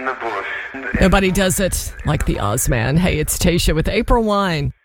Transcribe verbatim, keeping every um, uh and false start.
the bush. Nobody does it like the Ozman. Hey, it's Tasha with April Wine.